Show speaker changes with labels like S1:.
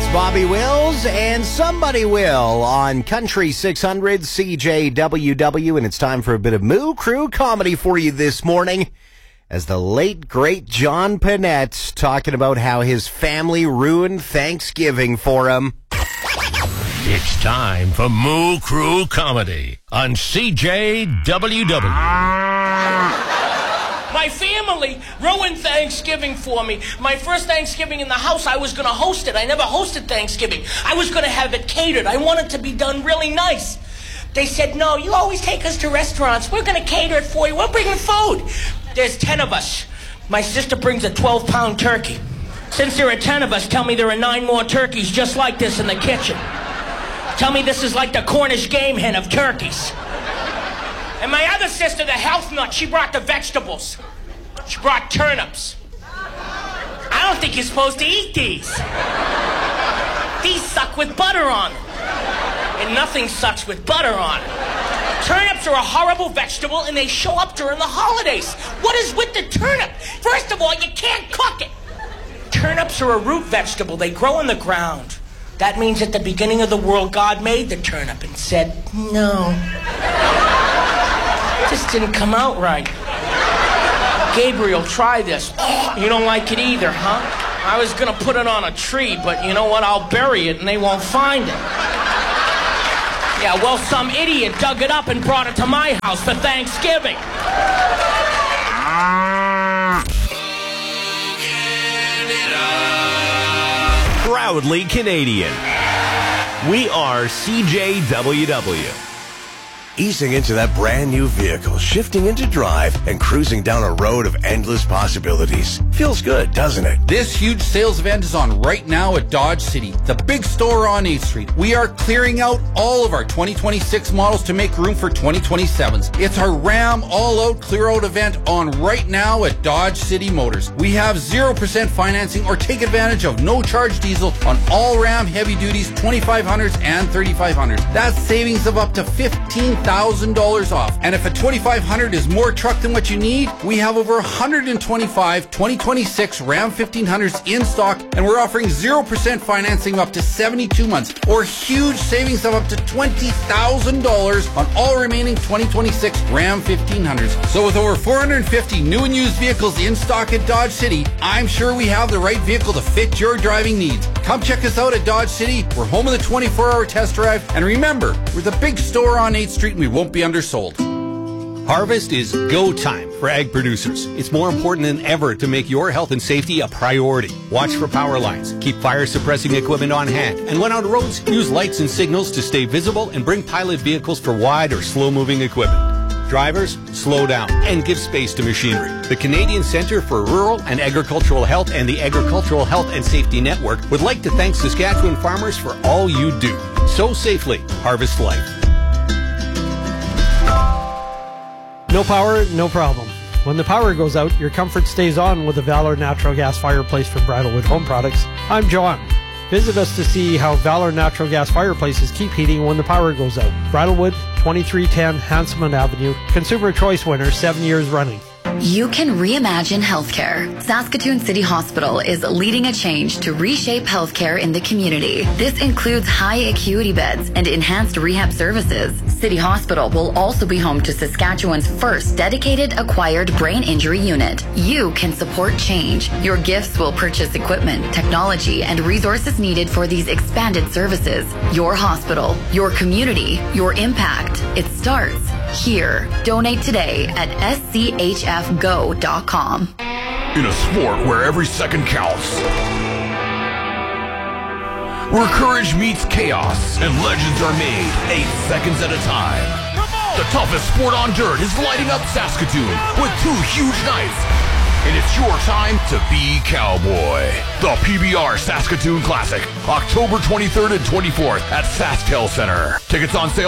S1: Bobby Wills and Somebody Will on Country 600 CJWW, and it's time for a bit of Moo Crew comedy for you this morning as the late, great John Pinette talking about how his family ruined Thanksgiving for him.
S2: It's time for Moo Crew comedy on CJWW.
S3: My family ruined Thanksgiving for me. My first Thanksgiving in the house, I was going to host it. I never hosted Thanksgiving. I was going to have it catered. I wanted to be done really nice. They said, no, you always take us to restaurants. We're going to cater it for you. We're bringing food. There's 10 of us. My sister brings a 12-pound turkey. Since there are 10 of us, tell me there are 9 more turkeys just like this in the kitchen. Tell me this is like the Cornish game hen of turkeys. And my other sister, the health nut, she brought the vegetables. She brought turnips. I don't think you're supposed to eat these. These suck with butter on them. And nothing sucks with butter on it. Turnips are a horrible vegetable, and they show up during the holidays. What is with the turnip? First of all, you can't cook it. Turnips are a root vegetable. They grow in the ground. That means at the beginning of the world, God made the turnip and said, no. This didn't come out right. Gabriel, try this. You don't like it either, huh? I was gonna put it on a tree, but you know what? I'll bury it and they won't find it. Yeah, well, some idiot dug it up and brought it to my house for Thanksgiving.
S4: Proudly Canadian. We are CJWW. Easing into that brand new vehicle, shifting into drive, and cruising down a road of endless possibilities. Feels good, doesn't it?
S5: This huge sales event is on right now at Dodge City, the big store on 8th Street. We are clearing out all of our 2026 models to make room for 2027s. It's our Ram all-out clear-out event on right now at Dodge City Motors. We have 0% financing or take advantage of no-charge diesel on all Ram heavy duties, 2500s and 3500s. That's savings of up to $15,000 off. And if a 2500 is more truck than what you need, we have over 125 2026 Ram 1500s in stock, and we're offering 0% financing of up to 72 months, or huge savings of up to $20,000 on all remaining 2026 Ram 1500s. So with over 450 new and used vehicles in stock at Dodge City, I'm sure we have the right vehicle to fit your driving needs. Come check us out at Dodge City. We're home of the 24-hour test drive. And remember, we're the big store on 8th Street, and we won't be undersold.
S6: Harvest is go time for ag producers. It's more important than ever to make your health and safety a priority. Watch for power lines, keep fire suppressing equipment on hand, and when on roads, use lights and signals to stay visible and bring pilot vehicles for wide or slow moving equipment. Drivers, slow down and give space to machinery. The Canadian Centre for Rural and Agricultural Health and the Agricultural Health and Safety Network would like to thank Saskatchewan farmers for all you do. Sow safely, harvest life.
S7: No power, no problem. When the power goes out, your comfort stays on with the Valor Natural Gas Fireplace from Bridlewood Home Products. I'm John. Visit us to see how Valor Natural Gas Fireplaces keep heating when the power goes out. Bridlewood, 2310 Hanselman Avenue. Consumer Choice winner 7 years running.
S8: You can reimagine healthcare. Saskatoon City Hospital is leading a change to reshape healthcare in the community. This includes high acuity beds and enhanced rehab services. City Hospital will also be home to Saskatchewan's first dedicated acquired brain injury unit. You can support change. Your gifts will purchase equipment, technology, and resources needed for these expanded services. Your hospital, your community, your impact. It starts here. Donate today at schfgo.com.
S9: In a sport where every second counts, where courage meets chaos and legends are made 8 seconds at a time, the toughest sport on dirt is lighting up Saskatoon with 2 huge nights. And it's your time to be cowboy. The PBR Saskatoon Classic, October 23rd and 24th at SaskTel Center. Tickets on sale